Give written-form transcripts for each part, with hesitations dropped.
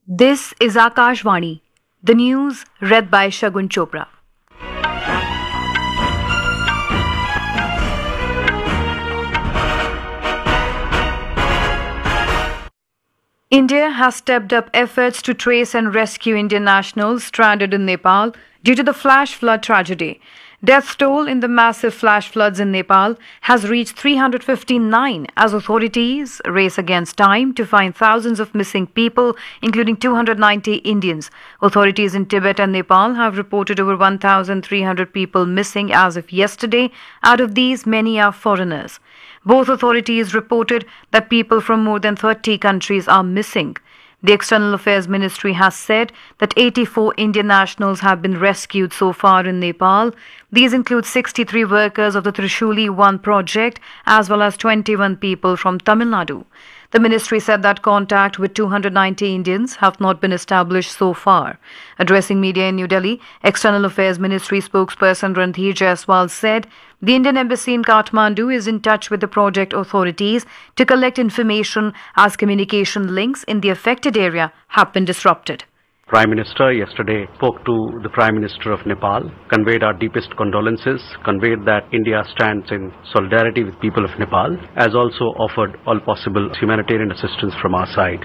This is Akashvani, the news read by Shagun Chopra. India has stepped up efforts to trace and rescue Indian nationals stranded in Nepal due to the flash flood tragedy. Death toll in the massive flash floods in Nepal has reached 359 as authorities race against time to find thousands of missing people, including 290 Indians. Authorities in Tibet and Nepal have reported over 1,300 people missing as of yesterday. Out of these, many are foreigners. Both authorities reported that people from more than 30 countries are missing. The External Affairs Ministry has said that 84 Indian nationals have been rescued so far in Nepal. These include 63 workers of the Trishuli 1 project as well as 21 people from Tamil Nadu. The ministry said that contact with 290 Indians have not been established so far. Addressing media in New Delhi, External Affairs Ministry spokesperson Randhir Jaiswal said the Indian Embassy in Kathmandu is in touch with the project authorities to collect information as communication links in the affected area have been disrupted. Prime Minister yesterday spoke to the Prime Minister of Nepal, conveyed our deepest condolences, conveyed that India stands in solidarity with people of Nepal, as also offered all possible humanitarian assistance from our side.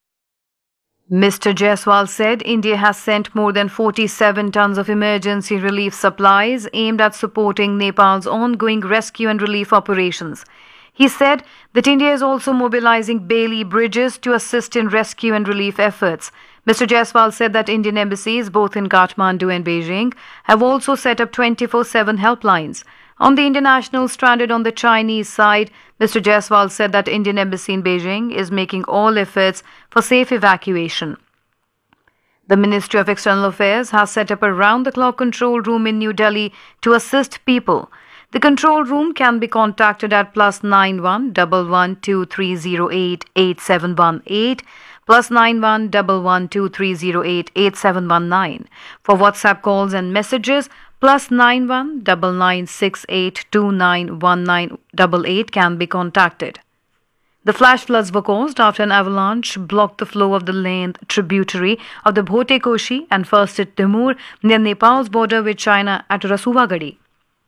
Mr. Jaiswal said India has sent more than 47 tons of emergency relief supplies aimed at supporting Nepal's ongoing rescue and relief operations. He said that India is also mobilizing Bailey bridges to assist in rescue and relief efforts. Mr. Jaiswal said that Indian embassies both in Kathmandu and Beijing have also set up 24/7 helplines. On the Indian nationals stranded on the Chinese side, Mr. Jaiswal said that Indian embassy in Beijing is making all efforts for safe evacuation. The Ministry of External Affairs has set up a round-the-clock control room in New Delhi to assist people. The control room can be contacted at +91 112308 8718 +91 112308 8719. For WhatsApp calls and messages, +91 9968 291988 can be contacted. The flash floods were caused after an avalanche blocked the flow of the Lend tributary of the Bhote Koshi and first at Timur near Nepal's border with China at Rasuvagadi.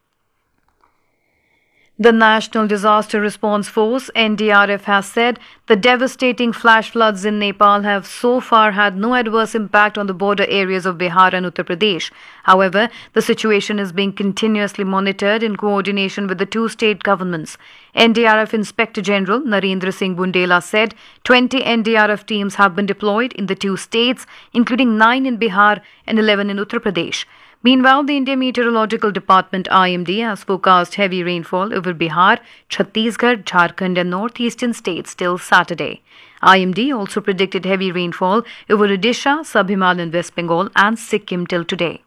The National Disaster Response Force (NDRF) has said the devastating flash floods in Nepal have so far had no adverse impact on the border areas of Bihar and Uttar Pradesh. However, the situation is being continuously monitored in coordination with the two state governments. NDRF Inspector General Narendra Singh Bundela said 20 NDRF teams have been deployed in the two states, including 9 in Bihar and 11 in Uttar Pradesh. Meanwhile, the Indian Meteorological Department (IMD) has forecast heavy rainfall over Bihar, Chhattisgarh, Jharkhand and northeastern states till Saturday. IMD also predicted heavy rainfall over Odisha, Sub-Himalayan West Bengal and Sikkim till today.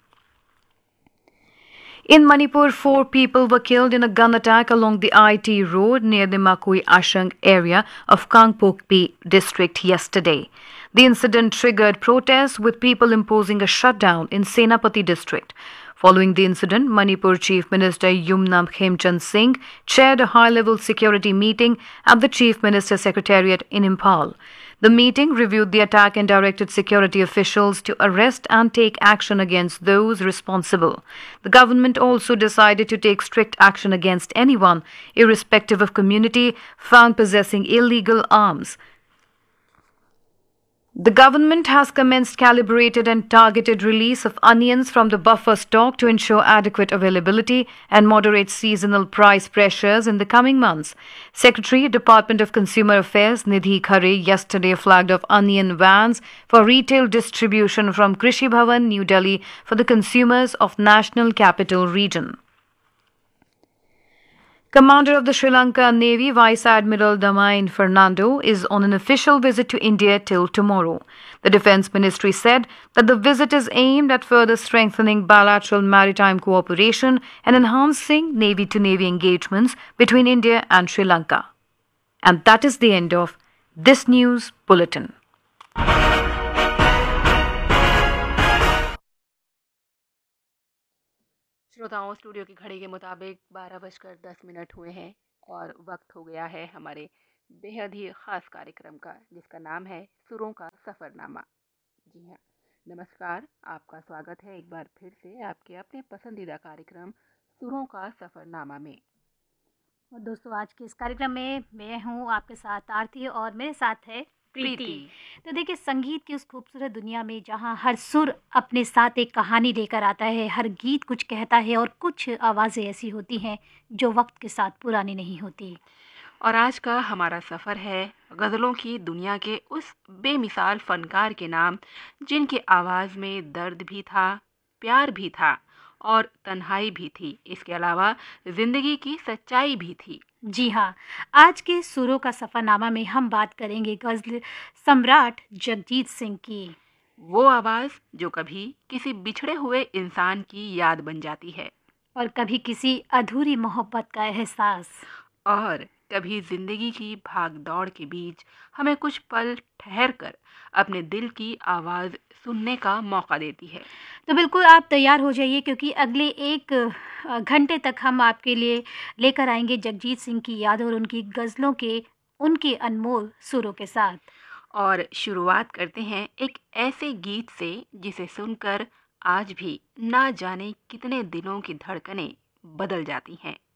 In Manipur, 4 people were killed in a gun attack along the IT road near the Makui Ashang area of Kangpokpi district yesterday. The incident triggered protests with people imposing a shutdown in Senapati district. Following the incident, Manipur Chief Minister Yumnam Khemchand Singh chaired a high-level security meeting at the Chief Minister's Secretariat in Imphal. The meeting reviewed the attack and directed security officials to arrest and take action against those responsible. The government also decided to take strict action against anyone, irrespective of community, found possessing illegal arms. The government has commenced calibrated and targeted release of onions from the buffer stock to ensure adequate availability and moderate seasonal price pressures in the coming months. Secretary, Department of Consumer Affairs Nidhi Khare yesterday flagged off onion vans for retail distribution from Krishi Bhavan, New Delhi for the consumers of National Capital Region. Commander of the Sri Lanka Navy, Vice Admiral Damain Fernando, is on an official visit to India till tomorrow. The Defence Ministry said that the visit is aimed at further strengthening bilateral maritime cooperation and enhancing Navy-to-Navy engagements between India and Sri Lanka. And that is the end of this news bulletin. श्रोताओं, studio की घड़ी के मुताबिक 12:10 हुए हैं और वक्त हो गया है हमारे बेहद ही ख़ास कार्यक्रम का, जिसका नाम है सुरों का सफ़रनामा। जी हाँ, नमस्कार। आपका स्वागत है एक बार फिर से आपके अपने पसंदीदा कार्यक्रम सुरों का सफ़रनामा में। और दोस्तों आज के इस कार्यक्रम में मैं हूँ आपके साथ आरती और मेरे साथ है प्रीति। तो देखिए संगीत की उस खूबसूरत दुनिया में जहाँ हर सुर अपने साथ एक कहानी लेकर आता है, हर गीत कुछ कहता है और कुछ आवाज़ें ऐसी होती हैं जो वक्त के साथ पुरानी नहीं होती। और आज का हमारा सफ़र है गज़लों की दुनिया के उस बेमिसाल फ़नकार के नाम, जिनकी आवाज़ में दर्द भी था, प्यार भी था और तन्हाई भी थी। इसके अलावा ज़िंदगी की सच्चाई भी थी। जी हाँ, आज के सुरों का सफ़रनामा में हम बात करेंगे गज़ल सम्राट जगजीत सिंह की। वो आवाज़ जो कभी किसी बिछड़े हुए इंसान की याद बन जाती है और कभी किसी अधूरी मोहब्बत का एहसास। और कभी जिंदगी की भाग दौड़ के बीच हमें कुछ पल ठहर कर अपने दिल की आवाज़ सुनने का मौका देती है। तो बिल्कुल आप तैयार हो जाइए क्योंकि अगले एक घंटे तक हम आपके लिए लेकर आएंगे जगजीत सिंह की याद और उनकी गज़लों के उनके अनमोल सुरों के साथ। और शुरुआत करते हैं एक ऐसे गीत से जिसे सुनकर आज भी ना जाने कितने दिलों की धड़कनें बदल जाती हैं।